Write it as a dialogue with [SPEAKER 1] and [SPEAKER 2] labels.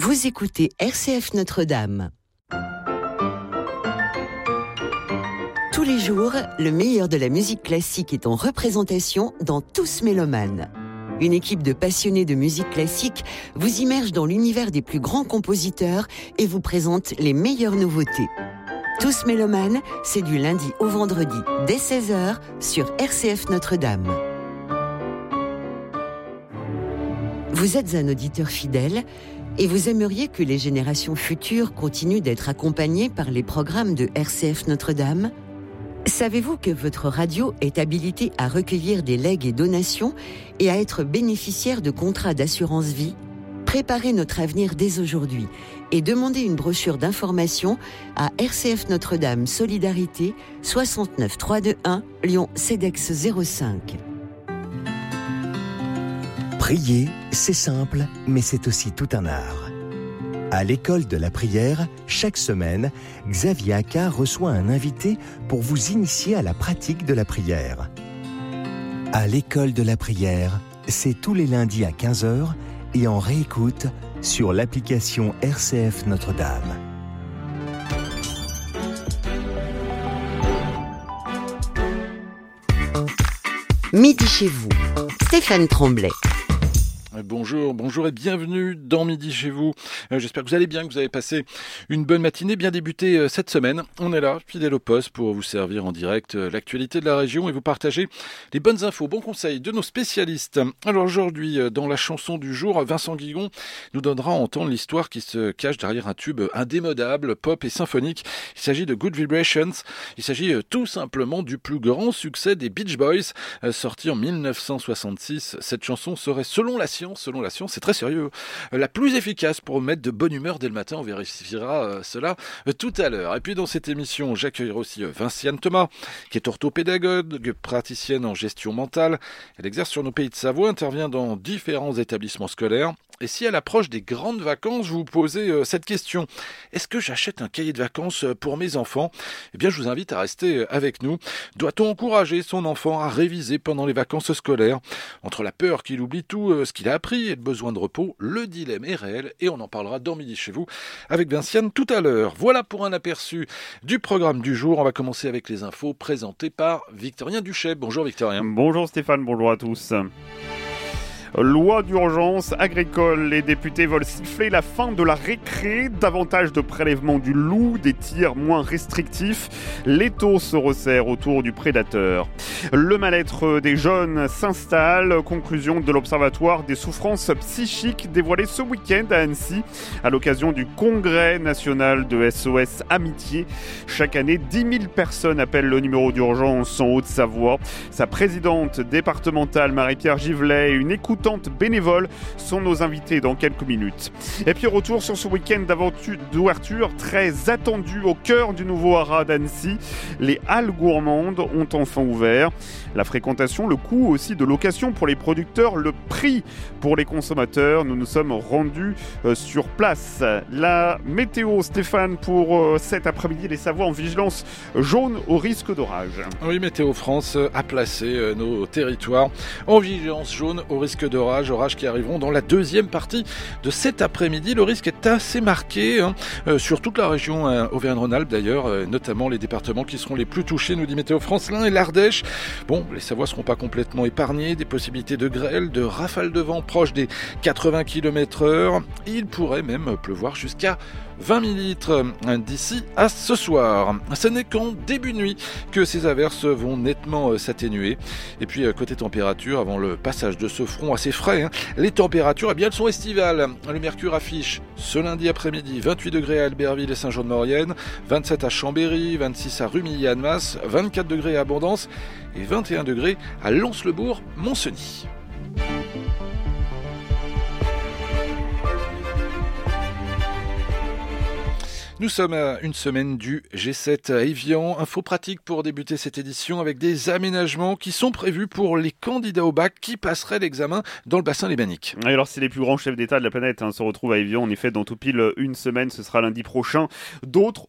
[SPEAKER 1] Vous écoutez RCF Notre-Dame. Tous les jours, le meilleur de la musique classique est en représentation dans Tous Mélomanes. Une équipe de passionnés de musique classique vous immerge dans l'univers des plus grands compositeurs et vous présente les meilleures nouveautés. Tous Mélomanes, c'est du lundi au vendredi dès 16h sur RCF Notre-Dame. Vous êtes un auditeur fidèle et vous aimeriez que les générations futures continuent d'être accompagnées par les programmes de RCF Notre-Dame ? Savez-vous que votre radio est habilitée à recueillir des legs et donations et à être bénéficiaire de contrats d'assurance vie ? Préparez notre avenir dès aujourd'hui et demandez une brochure d'information à RCF Notre-Dame Solidarité 69 321 Lyon CEDEX 05.
[SPEAKER 2] Prier, c'est simple, mais c'est aussi tout un art. À l'école de la prière, chaque semaine, Xavier Accard reçoit un invité pour vous initier à la pratique de la prière. À l'école de la prière, c'est tous les lundis à 15h et en réécoute sur l'application RCF Notre-Dame.
[SPEAKER 1] Midi chez vous, Stéphane Tremblay.
[SPEAKER 3] Bonjour et bienvenue dans Midi chez vous. J'espère que vous allez bien, que vous avez passé une bonne matinée, bien débutée cette semaine. On est là, fidèle au poste, pour vous servir en direct l'actualité de la région et vous partager les bonnes infos, bons conseils de nos spécialistes. Alors aujourd'hui, dans la chanson du jour, Vincent Guigon nous donnera à entendre l'histoire qui se cache derrière un tube indémodable, pop et symphonique. Il s'agit de Good Vibrations. Il s'agit tout simplement du plus grand succès des Beach Boys, sorti en 1966. Cette chanson serait, selon la science, c'est très sérieux, la plus efficace pour mettre de bonne humeur dès le matin. On vérifiera cela tout à l'heure. Et puis dans cette émission, j'accueillerai aussi Vinciane Thomas, qui est orthopédagogue, praticienne en gestion mentale. Elle exerce sur nos pays de Savoie, intervient dans différents établissements scolaires. Et si à l'approche des grandes vacances, vous vous posez cette question, est-ce que j'achète un cahier de vacances pour mes enfants ? Eh bien, je vous invite à rester avec nous. Doit-on encourager son enfant à réviser pendant les vacances scolaires ? Entre la peur qu'il oublie tout ce qu'il a appris et le besoin de repos, le dilemme est réel et on en parlera dans Midi chez vous avec Vinciane tout à l'heure. Voilà pour un aperçu du programme du jour. On va commencer avec les infos présentées par Victorien Duchesne. Bonjour Victorien.
[SPEAKER 4] Bonjour Stéphane, bonjour à tous. Loi d'urgence agricole, les députés veulent siffler la fin de la récré, davantage de prélèvements du loup, des tirs moins restrictifs, l'étau se resserre autour du prédateur. Le mal-être des jeunes s'installe, conclusion de l'Observatoire des souffrances psychiques dévoilé ce week-end à Annecy à l'occasion du congrès national de SOS Amitié. Chaque année, 10 000 personnes appellent le numéro d'urgence en Haute-Savoie. Sa présidente départementale Marie-Pierre Givlet et une écoutante bénévole sont nos invités dans quelques minutes. Et puis retour sur ce week-end d'ouverture très attendu au cœur du nouveau haras d'Annecy. Les halles gourmandes ont enfin ouvert. La fréquentation, le coût aussi de location pour les producteurs, le prix pour les consommateurs. Nous nous sommes rendus sur place. La météo, Stéphane, pour cet après-midi, les Savoies en vigilance jaune au risque d'orage.
[SPEAKER 3] Oui, Météo France a placé nos territoires en vigilance jaune au risque d'orage, orages qui arriveront dans la deuxième partie de cet après-midi. Le risque est assez marqué sur toute la région Auvergne-Rhône-Alpes d'ailleurs, notamment les départements qui seront les plus touchés, nous dit Météo France, l'Ain et l'Ardèche. Bon, les Savoies ne seront pas complètement épargnés, des possibilités de grêle, de rafales de vent proches des 80 km/h. Il pourrait même pleuvoir jusqu'à 20 millilitres d'ici à ce soir. Ce n'est qu'en début de nuit que ces averses vont nettement s'atténuer. Et puis côté température, avant le passage de ce front assez frais, les températures, eh bien, elles sont estivales. Le mercure affiche ce lundi après-midi 28 degrés à Albertville et Saint-Jean-de-Maurienne, 27 à Chambéry, 26 à Rumilly-Annemasse, 24 degrés à Abondance et 21 degrés à Lons-le-Bourg-Montcenis. Nous sommes à une semaine du G7 à Évian. Info pratique pour débuter cette édition avec des aménagements qui sont prévus pour les candidats au bac qui passeraient l'examen dans le bassin lémanique.
[SPEAKER 4] Et alors, si les plus grands chefs d'État de la planète se retrouvent à Évian, en effet, dans tout pile une semaine, ce sera lundi prochain. D'autres